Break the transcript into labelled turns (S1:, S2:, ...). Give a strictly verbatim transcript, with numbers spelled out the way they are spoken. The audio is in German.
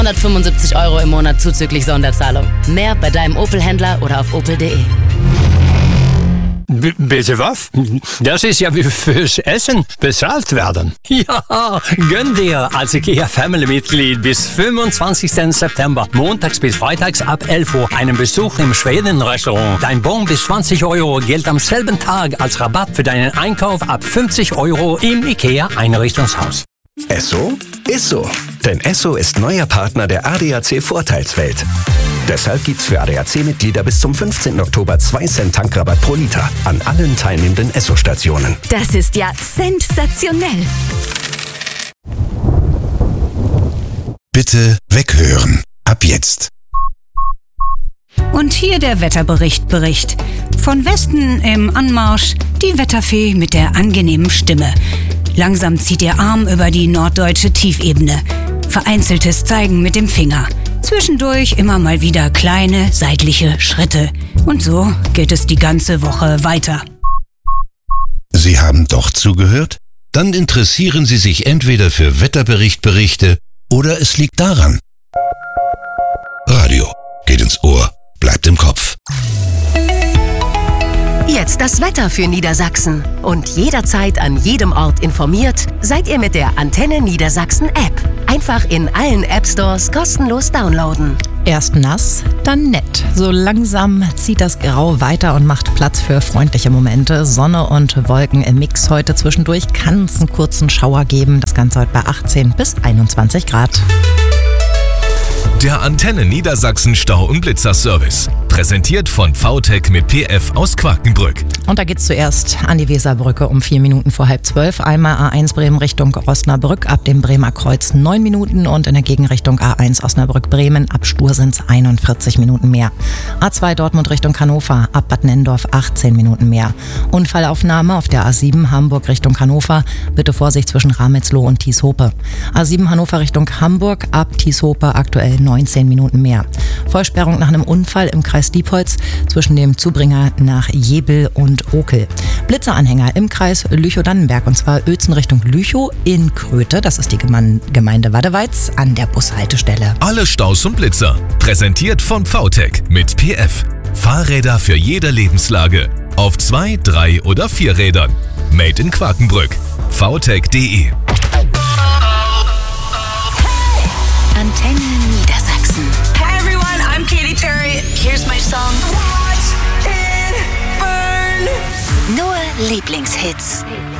S1: hundertfünfundsiebzig Euro im Monat zuzüglich Sonderzahlung. Mehr bei deinem Opel-Händler oder auf opel punkt de.
S2: B- bitte was? Das ist ja wie fürs Essen bezahlt werden. Ja, gönn dir als IKEA Family-Mitglied bis fünfundzwanzigsten September, montags bis freitags ab elf Uhr, einen Besuch im Schweden-Restaurant. Dein Bon bis zwanzig Euro gilt am selben Tag als Rabatt für deinen Einkauf ab fünfzig Euro im IKEA-Einrichtungshaus.
S3: Esso ist so. Denn Esso ist neuer Partner der A D A C-Vorteilswelt. Deshalb gibt's für A D A C-Mitglieder bis zum fünfzehnten Oktober zwei Cent Tankrabatt pro Liter an allen teilnehmenden Esso-Stationen.
S4: Das ist ja sensationell.
S5: Bitte weghören. Ab jetzt.
S6: Und hier der Wetterbericht Bericht. Von Westen im Anmarsch die Wetterfee mit der angenehmen Stimme. Langsam zieht ihr Arm über die norddeutsche Tiefebene. Vereinzeltes Zeigen mit dem Finger. Zwischendurch immer mal wieder kleine seitliche Schritte. Und so geht es die ganze Woche weiter.
S5: Sie haben doch zugehört? Dann interessieren Sie sich entweder für Wetterberichtberichte oder es liegt daran. Radio geht ins Ohr, bleibt im Kopf.
S7: Jetzt das Wetter für Niedersachsen. Und jederzeit an jedem Ort informiert, seid ihr mit der Antenne Niedersachsen App. Einfach in allen App-Stores kostenlos downloaden.
S8: Erst nass, dann nett. So langsam zieht das Grau weiter und macht Platz für freundliche Momente. Sonne und Wolken im Mix heute. Zwischendurch kann es einen kurzen Schauer geben. Das Ganze heute bei achtzehn bis einundzwanzig Grad.
S9: Der Antenne Niedersachsen Stau- und Blitzerservice. Präsentiert von V T E C mit P F aus Quakenbrück.
S8: Und da geht's zuerst an die Weserbrücke um vier Minuten vor halb zwölf. Einmal A eins Bremen Richtung Osnabrück ab dem Bremer Kreuz neun Minuten und in der Gegenrichtung A eins Osnabrück Bremen ab Stur sind's einundvierzig Minuten mehr. A zwei Dortmund Richtung Hannover ab Bad Nennendorf achtzehn Minuten mehr. Unfallaufnahme auf der A sieben Hamburg Richtung Hannover. Bitte Vorsicht zwischen Ramelsloh und Tieshope. A sieben Hannover Richtung Hamburg ab Tieshope aktuell neunzehn Minuten mehr. Vollsperrung nach einem Unfall im Kreis Diepholz zwischen dem Zubringer nach Jebel und Okel. Blitzeranhänger im Kreis Lüchow-Dannenberg und zwar Uelzen Richtung Lüchow in Kröte, das ist die Gemeinde Wadeweiz, an der Bushaltestelle.
S9: Alle Staus und Blitzer. Präsentiert von V T E C mit P F. Fahrräder für jede Lebenslage. Auf zwei, drei oder vier Rädern. Made in Quakenbrück. v t e c punkt d e.
S4: Antenne Niedersachsen.
S10: Hey everyone, I'm Katy Perry. Here's my song. Watch it burn.
S4: Nur Lieblingshits.